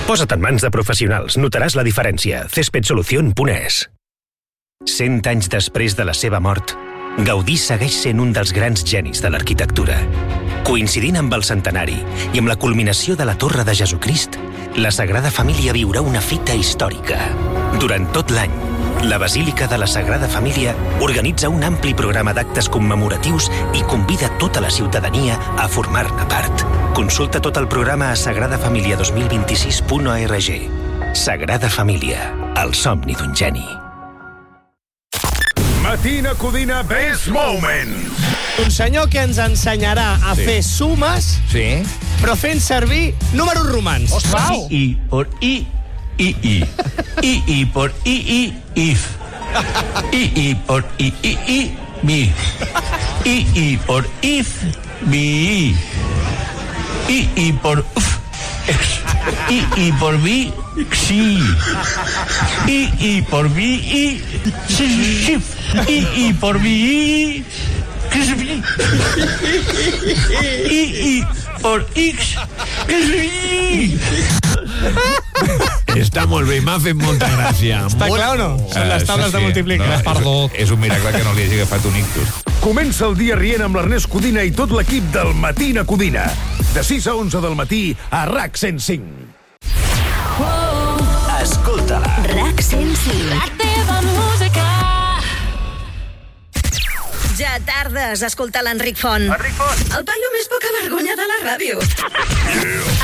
Posa't en mans de professionals, notaràs la diferència. Cespedsolucion.es. 100 anys després de la seva mort, Gaudí segueix sent un dels grans genis de l'arquitectura. Coincidint amb el centenari i amb la culminació de la Torre de Jesucrist, la Sagrada Família viurà una fita històrica. Durant tot l'any, la Basílica de la Sagrada Família organitza un ampli programa d'actes commemoratius i convida tota la ciutadania a formar-ne part. Consulta tot el programa a sagradafamilia2026.org. Sagrada Família, el somni d'un geni. Matina Codina Best Moment. Un senyor que ens ensenyarà a fer sumes, però fent servir números romans. I por I, por I, if. I por I, mi. I por if, mi. I por uf, ex. I por vi, xi. I por vi, xi. I por vi, xi. I por x, xi. Està molt bé, m'ha fet molta gràcia. Està clar o no? Són les taules de multiplicar. No, Perdó. És un miracle que no li hagi agafat un ictus. Comença el dia rient amb l'Ernest Codina i tot l'equip del Matina Codina. De 6 a 11 del matí a RAC 105. Escolta-la. RAC 105. La teva música. Ja tardes, escolta l'Enric Font. Enric Font. El paio més poca vergonya de la ràdio.